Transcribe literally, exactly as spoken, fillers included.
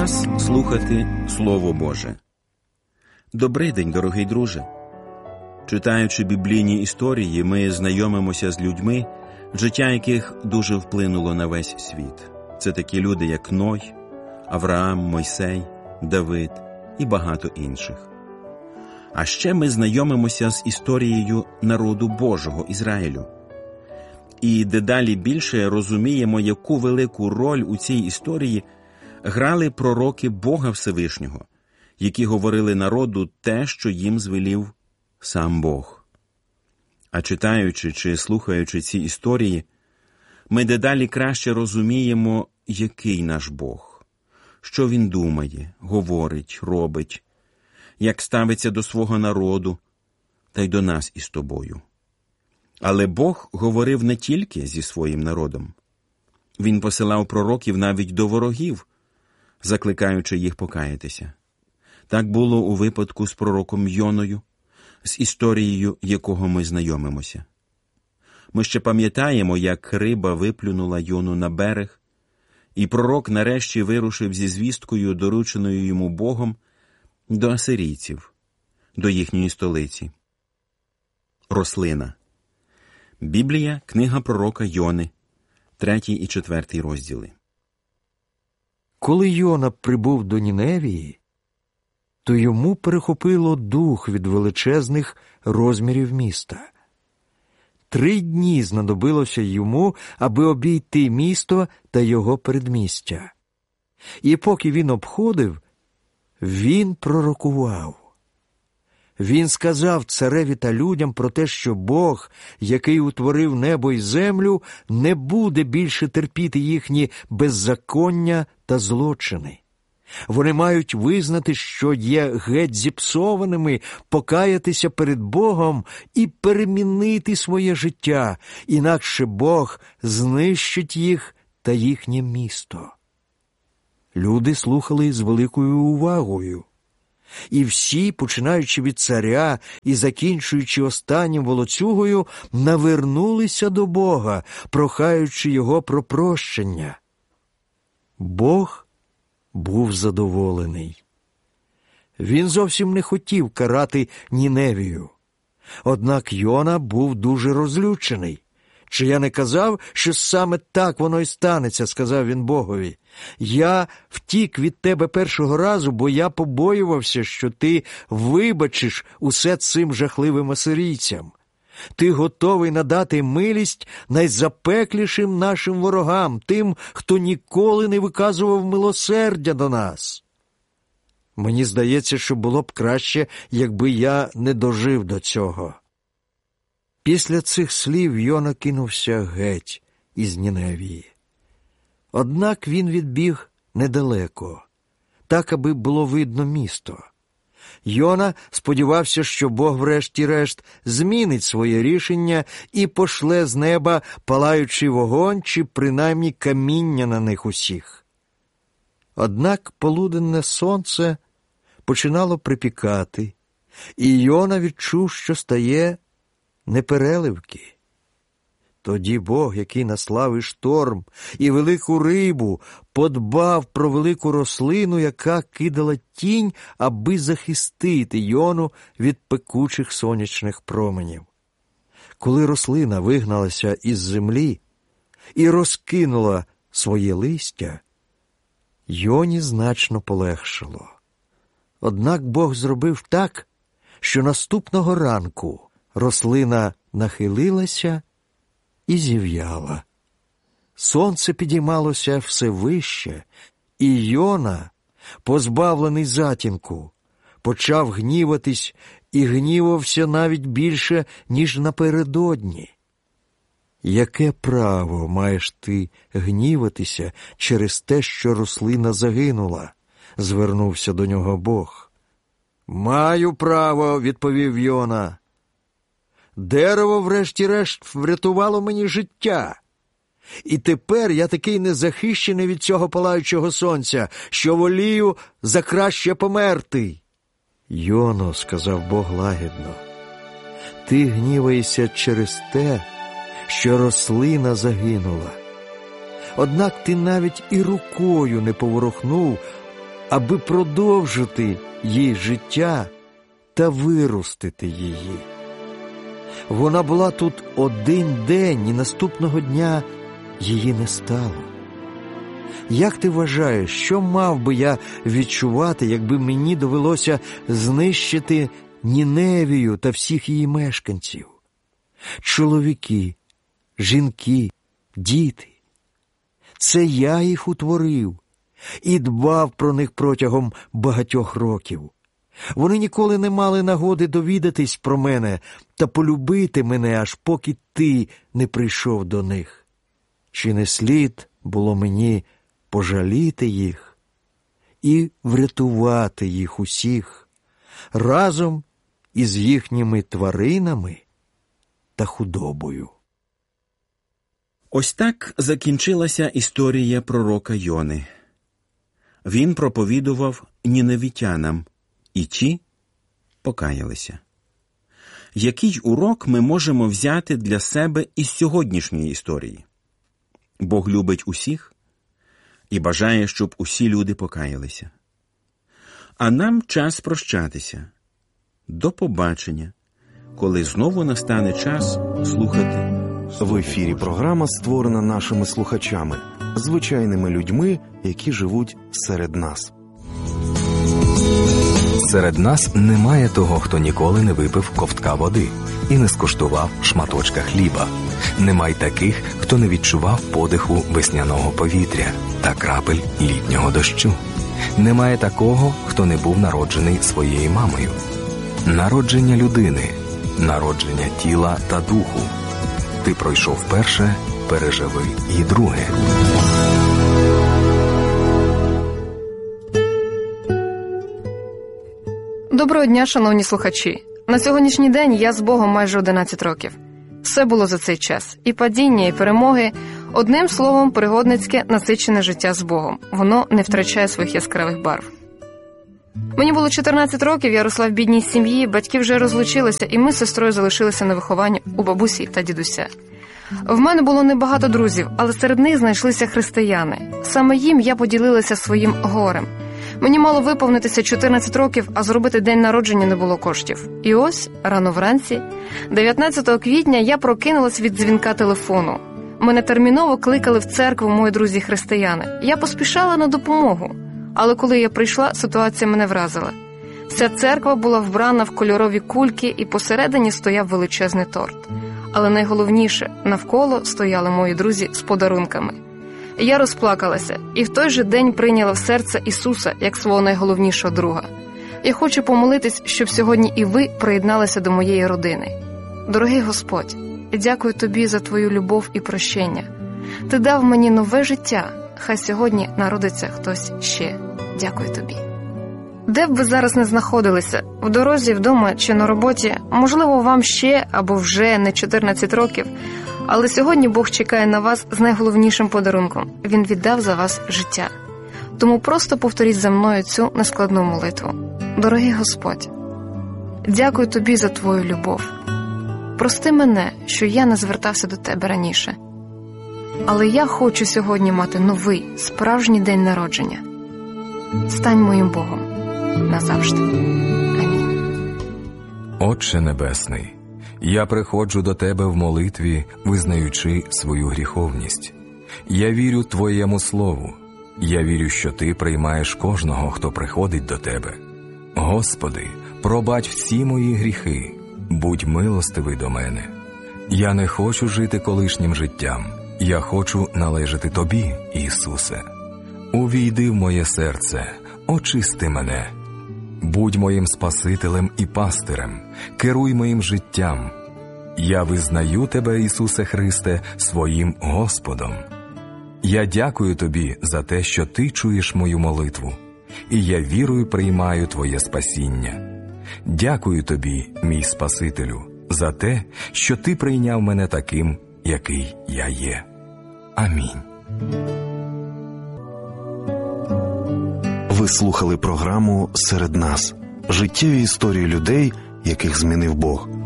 Час слухати Слово Боже. Добрий день, дорогий друже. Читаючи біблійні історії, ми знайомимося з людьми, життя яких дуже вплинуло на весь світ. Це такі люди, як Ной, Авраам, Мойсей, Давид і багато інших. А ще ми знайомимося з історією народу Божого, Ізраїлю. І дедалі більше розуміємо, яку велику роль у цій історії грали пророки Бога Всевишнього, які говорили народу те, що їм звелів сам Бог. А читаючи чи слухаючи ці історії, ми дедалі краще розуміємо, який наш Бог, що Він думає, говорить, робить, як ставиться до свого народу та й до нас із тобою. Але Бог говорив не тільки зі своїм народом. Він посилав пророків навіть до ворогів, закликаючи їх покаятися. Так було у випадку з пророком Йоною, з історією якого ми знайомимося. Ми ще пам'ятаємо, як риба виплюнула Йону на берег, і пророк нарешті вирушив зі звісткою, дорученою йому Богом, до асирійців, до їхньої столиці. Рослина. Біблія, книга пророка Йони, третій і четвертий розділи. Коли Йона прибув до Ніневії, то йому перехопило дух від величезних розмірів міста. Три дні знадобилося йому, аби обійти місто та його передмістя. І поки він обходив, він пророкував. Він сказав цареві та людям про те, що Бог, який утворив небо й землю, не буде більше терпіти їхні беззаконня та злочини. Вони мають визнати, що є геть зіпсованими, покаятися перед Богом і перемінити своє життя, інакше Бог знищить їх та їхнє місто. Люди слухали з великою увагою. І всі, починаючи від царя і закінчуючи останнім волоцюгою, навернулися до Бога, прохаючи його про прощення. Бог був задоволений. Він зовсім не хотів карати Ніневію. Однак Йона був дуже розлючений. «Чи я не казав, що саме так воно й станеться?» – сказав він Богові. «Я втік від тебе першого разу, бо я побоювався, що ти вибачиш усе цим жахливим асирійцям. Ти готовий надати милість найзапеклішим нашим ворогам, тим, хто ніколи не виказував милосердя до нас. Мені здається, що було б краще, якби я не дожив до цього». Після цих слів Йона кинувся геть із Ніневії. Однак він відбіг недалеко, так, аби було видно місто. Йона сподівався, що Бог врешті-решт змінить своє рішення і пошле з неба палаючий вогонь чи принаймні каміння на них усіх. Однак полуденне сонце починало припікати, і Йона відчув, що стає непереливки. Тоді Бог, який наслав і шторм, і велику рибу, подбав про велику рослину, яка кидала тінь, аби захистити Йону від пекучих сонячних променів. Коли рослина вигналася із землі і розкинула своє листя, Йоні значно полегшало. Однак Бог зробив так, що наступного ранку рослина нахилилася і зів'яла. Сонце підіймалося все вище, і Йона, позбавлений затінку, почав гніватись і гнівався навіть більше, ніж напередодні. «Яке право маєш ти гніватися через те, що рослина загинула?» – звернувся до нього Бог. «Маю право», – відповів Йона. «Дерево, врешті-решт, врятувало мені життя. І тепер я такий незахищений від цього палаючого сонця, що волію за краще померти». «Йоно», – сказав Бог лагідно, – «ти гніваєшся через те, що рослина загинула. Однак ти навіть і рукою не поворухнув, аби продовжити їй життя та виростити її. Вона була тут один день, і наступного дня її не стало. Як ти вважаєш, що мав би я відчувати, якби мені довелося знищити Ніневію та всіх її мешканців? Чоловіки, жінки, діти. Це я їх утворив і дбав про них протягом багатьох років. Вони ніколи не мали нагоди довідатись про мене та полюбити мене, аж поки ти не прийшов до них. Чи не слід було мені пожаліти їх і врятувати їх усіх разом із їхніми тваринами та худобою? Ось так закінчилася історія пророка Йони. Він проповідував ніневітянам, і ті покаялися. Який урок ми можемо взяти для себе із сьогоднішньої історії? Бог любить усіх і бажає, щоб усі люди покаялися. А нам час прощатися. До побачення, коли знову настане час слухати. В ефірі програма створена нашими слухачами, звичайними людьми, які живуть серед нас. Серед нас немає того, хто ніколи не випив ковтка води і не скуштував шматочка хліба. Немає таких, хто не відчував подиху весняного повітря та крапель літнього дощу. Немає такого, хто не був народжений своєю мамою. Народження людини, народження тіла та духу. Ти пройшов перше, переживи і друге. Доброго дня, шановні слухачі. На сьогоднішній день я з Богом майже одинадцять років. Все було за цей час. І падіння, і перемоги. Одним словом, пригодницьке, насичене життя з Богом. Воно не втрачає своїх яскравих барв. Мені було чотирнадцять років, я росла в бідній сім'ї, батьки вже розлучилися, і ми з сестрою залишилися на вихованні у бабусі та дідуся. В мене було небагато друзів, але серед них знайшлися християни. Саме їм я поділилася своїм горем. Мені мало виповнитися чотирнадцять років, а зробити день народження не було коштів. І ось, рано вранці, дев'ятнадцятого квітня, я прокинулась від дзвінка телефону. Мене терміново кликали в церкву мої друзі-християни. Я поспішала на допомогу. Але коли я прийшла, ситуація мене вразила. Вся церква була вбрана в кольорові кульки, і посередині стояв величезний торт. Але найголовніше, навколо стояли мої друзі з подарунками. Я розплакалася і в той же день прийняла в серце Ісуса як свого найголовнішого друга. Я хочу помолитись, щоб сьогодні і ви приєдналися до моєї родини. Дорогий Господь, дякую Тобі за Твою любов і прощення. Ти дав мені нове життя. Хай сьогодні народиться хтось ще. Дякую Тобі. Де б ви зараз не знаходилися, в дорозі, вдома чи на роботі, можливо, вам ще або вже не чотирнадцять років, але сьогодні Бог чекає на вас з найголовнішим подарунком. Він віддав за вас життя. Тому просто повторіть за мною цю нескладну молитву. Дорогий Господь, дякую Тобі за Твою любов. Прости мене, що я не звертався до Тебе раніше. Але я хочу сьогодні мати новий, справжній день народження. Стань моїм Богом назавжди. Амінь. Отче Небесний, я приходжу до Тебе в молитві, визнаючи свою гріховність. Я вірю Твоєму Слову. Я вірю, що Ти приймаєш кожного, хто приходить до Тебе. Господи, пробач всі мої гріхи, будь милостивий до мене. Я не хочу жити колишнім життям. Я хочу належати Тобі, Ісусе. Увійди в моє серце, очисти мене. Будь моїм Спасителем і пастирем, керуй моїм життям. Я визнаю Тебе, Ісусе Христе, своїм Господом. Я дякую Тобі за те, що Ти чуєш мою молитву, і я вірою приймаю Твоє спасіння. Дякую Тобі, мій Спасителю, за те, що Ти прийняв мене таким, який я є. Амінь. Ви слухали програму «Серед нас» – життєві історії людей, яких змінив Бог.